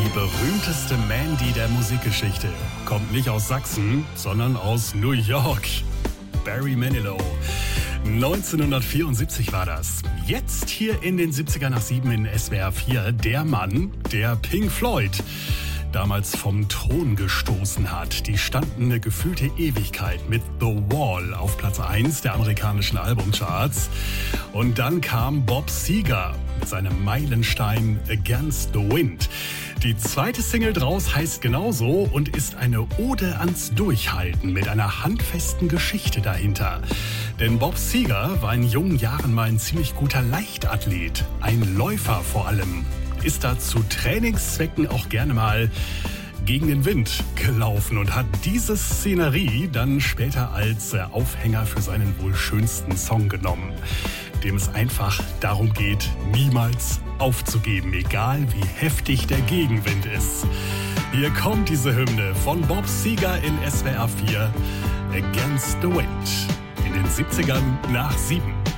Die berühmteste Mandy der Musikgeschichte kommt nicht aus Sachsen, sondern aus New York. Barry Manilow. 1974 war das. Jetzt hier in den 70er nach 7 in SWR 4 der Mann, der Pink Floyd damals vom Thron gestoßen hat. Die standen eine gefühlte Ewigkeit mit The Wall auf Platz 1 der amerikanischen Albumcharts. Und dann kam Bob Seger mit seinem Meilenstein Against the Wind. Die zweite Single draus heißt genauso und ist eine Ode ans Durchhalten mit einer handfesten Geschichte dahinter. Denn Bob Seger war in jungen Jahren mal ein ziemlich guter Leichtathlet, ein Läufer vor allem. Ist da zu Trainingszwecken auch gerne mal gegen den Wind gelaufen und hat diese Szenerie dann später als Aufhänger für seinen wohl schönsten Song genommen, dem es einfach darum geht, niemals aufzugeben, egal wie heftig der Gegenwind ist. Hier kommt diese Hymne von Bob Seger in SWR 4, Against the Wind, in den 70ern nach 7.